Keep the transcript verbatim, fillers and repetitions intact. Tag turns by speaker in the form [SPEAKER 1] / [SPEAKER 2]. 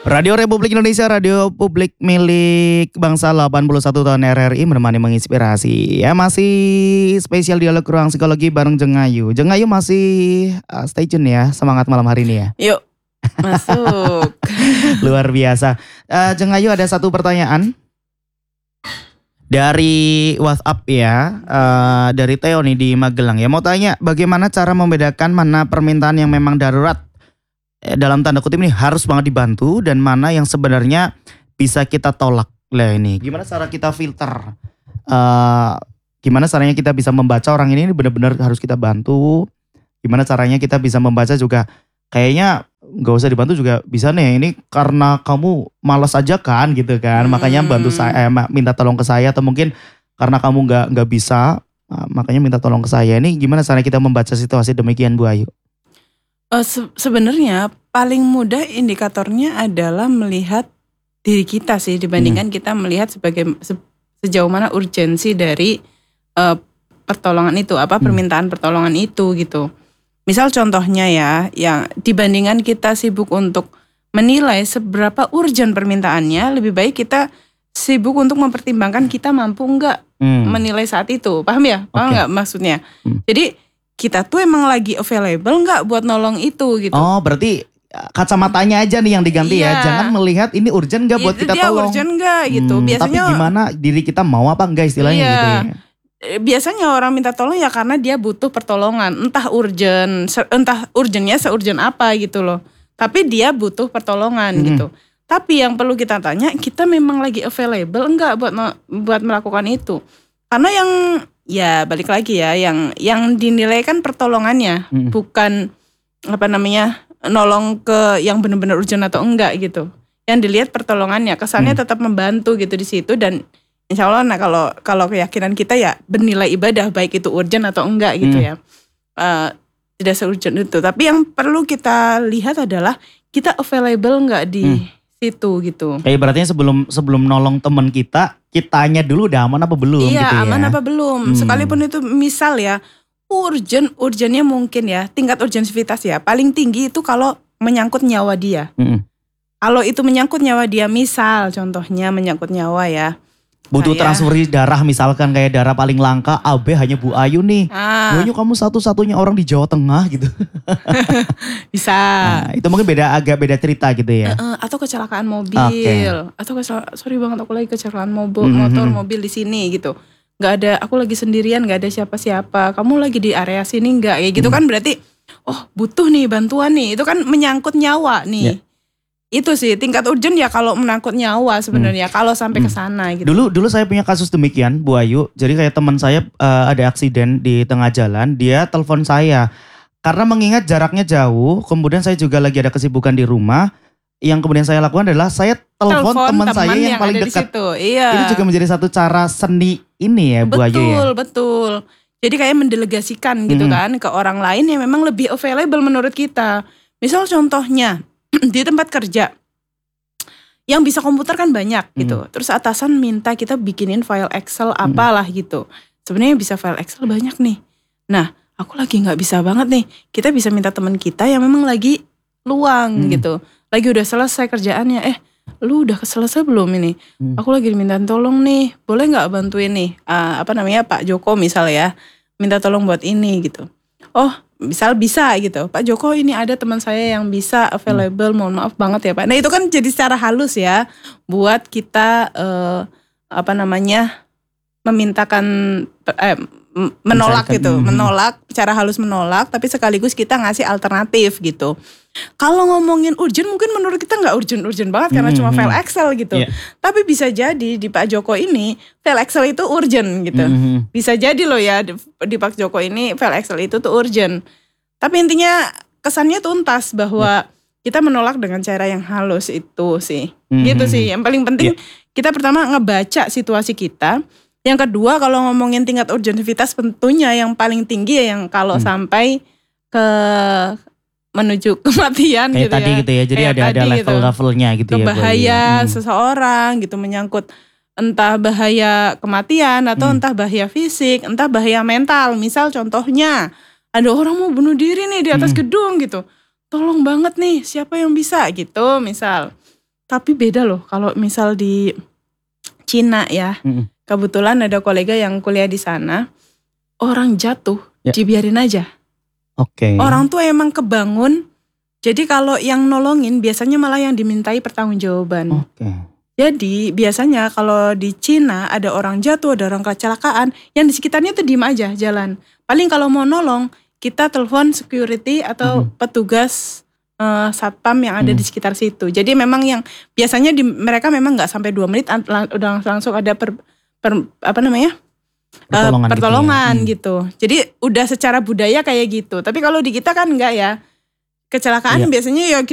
[SPEAKER 1] Radio Republik Indonesia, radio publik milik bangsa delapan puluh satu tahun R R I menemani menginspirasi. Ya masih spesial dialog ruang psikologi bareng Jeng Ayu. Jeng Ayu masih uh, stay tune ya, semangat malam hari ini ya.
[SPEAKER 2] Yuk masuk.
[SPEAKER 1] Luar biasa. Uh, Jeng Ayu ada satu pertanyaan dari WhatsApp ya, uh, dari Theo nih di Magelang ya. Mau tanya bagaimana cara membedakan mana permintaan yang memang darurat, dalam tanda kutip ini harus banget dibantu, dan mana yang sebenarnya bisa kita tolak. Lah ini gimana cara kita filter, uh, gimana caranya kita bisa membaca orang ini benar-benar harus kita bantu, gimana caranya kita bisa membaca juga kayaknya gak usah dibantu juga bisa nih, ini karena kamu malas aja kan gitu kan, hmm. makanya bantu saya, eh, minta tolong ke saya, atau mungkin karena kamu gak, gak bisa makanya minta tolong ke saya. Ini gimana caranya kita membaca situasi demikian Bu Ayu?
[SPEAKER 2] Uh, se- sebenarnya paling mudah indikatornya adalah melihat diri kita sih, dibandingkan hmm. kita melihat sebagai se- sejauh mana urgensi dari uh, pertolongan itu, apa hmm. permintaan pertolongan itu gitu. Misal contohnya ya, yang dibandingkan kita sibuk untuk menilai seberapa urgent permintaannya, lebih baik kita sibuk untuk mempertimbangkan kita mampu nggak hmm. menilai saat itu. Paham ya? Paham nggak okay. maksudnya? Hmm. Jadi kita tuh emang lagi available nggak buat nolong itu gitu.
[SPEAKER 1] Oh berarti kacamatanya aja nih yang diganti iya. ya. Jangan melihat ini urgent nggak buat kita
[SPEAKER 2] dia
[SPEAKER 1] tolong.
[SPEAKER 2] Urgent nggak gitu.
[SPEAKER 1] Hmm,
[SPEAKER 2] Biasanya
[SPEAKER 1] tapi gimana diri kita mau apa enggak istilahnya
[SPEAKER 2] iya.
[SPEAKER 1] gitu ya.
[SPEAKER 2] Biasanya orang minta tolong ya karena dia butuh pertolongan. Entah urgent, entah urgentnya seurgent apa gitu loh. Tapi dia butuh pertolongan hmm. gitu. Tapi yang perlu kita tanya, kita memang lagi available enggak buat buat melakukan itu. Karena yang ya balik lagi ya, yang yang dinilai kan pertolongannya, hmm. bukan apa namanya nolong ke yang benar-benar urgent atau enggak gitu. Yang dilihat pertolongannya, kesannya hmm. tetap membantu gitu di situ, dan insya Allah nah kalau kalau keyakinan kita ya bernilai ibadah baik itu urgent atau enggak gitu hmm. ya, uh, tidak se-urgent itu. Tapi yang perlu kita lihat adalah kita available enggak di hmm. situ gitu.
[SPEAKER 1] Kayak berarti sebelum sebelum nolong teman kita, kitanya dulu udah aman apa belum
[SPEAKER 2] iya,
[SPEAKER 1] gitu ya. Iya
[SPEAKER 2] aman apa belum. Hmm. Sekalipun itu misal ya urgent, urgentnya mungkin ya tingkat urgensivitas ya paling tinggi itu kalau menyangkut nyawa dia. Hmm. Kalau itu menyangkut nyawa dia, misal contohnya menyangkut nyawa ya.
[SPEAKER 1] Butuh
[SPEAKER 2] kayak,
[SPEAKER 1] transfusi darah misalkan, kayak darah paling langka A B hanya Bu Ayu nih.
[SPEAKER 2] Ah.
[SPEAKER 1] Bu Ayu kamu satu-satunya orang di Jawa Tengah gitu.
[SPEAKER 2] Bisa.
[SPEAKER 1] Nah, itu mungkin beda, agak beda cerita gitu ya.
[SPEAKER 2] Uh, uh, atau kecelakaan mobil,
[SPEAKER 1] okay.
[SPEAKER 2] atau kesel- sorry banget aku lagi kecelakaan mobil, mm-hmm. motor mobil di sini gitu. Gak ada, aku lagi sendirian, gak ada siapa-siapa. Kamu lagi di area sini nggak? Ya gitu mm. kan berarti, oh butuh nih bantuan nih. Itu kan menyangkut nyawa nih. Yeah. Itu sih tingkat urgent ya kalau menangkut nyawa sebenarnya hmm. kalau sampai ke sana gitu.
[SPEAKER 1] Dulu dulu saya punya kasus demikian Bu Ayu. Jadi kayak teman saya uh, ada aksiden di tengah jalan, dia telepon saya. Karena mengingat jaraknya jauh, kemudian saya juga lagi ada kesibukan di rumah. Yang kemudian saya lakukan adalah saya telepon teman saya yang, yang paling dekat.
[SPEAKER 2] Iya.
[SPEAKER 1] Ini juga menjadi satu cara seni ini ya Bu Ayu ya.
[SPEAKER 2] Betul, betul. Jadi kayak mendelegasikan gitu hmm. kan ke orang lain yang memang lebih available menurut kita. Misal contohnya di tempat kerja yang bisa komputer kan banyak gitu. Hmm. Terus atasan minta kita bikinin file Excel apalah hmm. gitu. Sebenarnya bisa file Excel banyak nih. Nah, aku lagi nggak bisa banget nih. Kita bisa minta teman kita yang memang lagi luang hmm. gitu. Lagi udah selesai kerjaannya. Eh, lu udah selesai belum ini? Hmm. Aku lagi diminta tolong nih. Boleh nggak bantuin nih? Uh, apa namanya Pak Joko misal ya. Minta tolong buat ini gitu. Oh, misal bisa gitu, Pak Joko ini ada teman saya yang bisa available, mohon maaf banget ya Pak. Nah itu kan jadi secara halus ya, buat kita eh, apa namanya memintakan, eh, menolak Mencarikan, gitu, mm-hmm. menolak, secara halus menolak, tapi sekaligus kita ngasih alternatif gitu. Kalau ngomongin urgent mungkin menurut kita nggak urgent-urgent banget karena mm-hmm. cuma file Excel gitu. Yeah. Tapi bisa jadi di Pak Joko ini file Excel itu urgent gitu. Mm-hmm. Bisa jadi loh ya di, di Pak Joko ini file Excel itu tuh urgent. Tapi intinya kesannya tuntas bahwa yeah. kita menolak dengan cara yang halus itu sih. Mm-hmm. Gitu sih. Yang paling penting yeah. kita pertama ngebaca situasi kita. Yang kedua kalau ngomongin tingkat urgentivitas tentunya yang paling tinggi ya yang kalau mm. sampai ke menuju kematian
[SPEAKER 1] kayak
[SPEAKER 2] gitu
[SPEAKER 1] tadi
[SPEAKER 2] ya.
[SPEAKER 1] gitu ya. Jadi
[SPEAKER 2] kayak
[SPEAKER 1] ada ada level-levelnya gitu ya.
[SPEAKER 2] Bahaya hmm. seseorang gitu, menyangkut entah bahaya kematian atau hmm. entah bahaya fisik, entah bahaya mental. Misal contohnya ada orang mau bunuh diri nih di atas hmm. gedung gitu. Tolong banget nih, siapa yang bisa gitu misal. Tapi beda loh kalau misal di Cina ya.
[SPEAKER 1] Mm-mm.
[SPEAKER 2] Kebetulan ada kolega yang kuliah di sana. Orang jatuh
[SPEAKER 1] Ya.
[SPEAKER 2] dibiarin aja.
[SPEAKER 1] Oke.
[SPEAKER 2] Orang tuh emang kebangun. Jadi kalau yang nolongin biasanya malah yang dimintai pertanggungjawaban.
[SPEAKER 1] Oke.
[SPEAKER 2] Jadi biasanya kalau di Cina ada orang jatuh, ada orang kecelakaan, yang di sekitarnya tuh diem aja jalan. Paling kalau mau nolong, kita telepon security atau
[SPEAKER 1] Mhm.
[SPEAKER 2] petugas eh, satpam yang ada
[SPEAKER 1] Mhm.
[SPEAKER 2] di sekitar situ. Jadi memang yang biasanya di, mereka memang nggak sampai dua menit an- lang- udah langsung ada per, per- apa namanya Eh,
[SPEAKER 1] Pertolongan gitu ya.
[SPEAKER 2] pertolongan
[SPEAKER 1] Hmm.
[SPEAKER 2] gitu. Jadi udah secara budaya kayak gitu. Tapi kalau di kita kan enggak ya. Kecelakaan
[SPEAKER 1] Iya.
[SPEAKER 2] biasanya ya